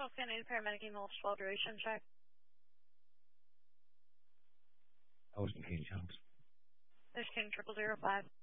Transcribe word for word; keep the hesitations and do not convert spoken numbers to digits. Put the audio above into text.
Okay, I need a paramedic email twelve duration check. I was King Jones. There's King triple zero five.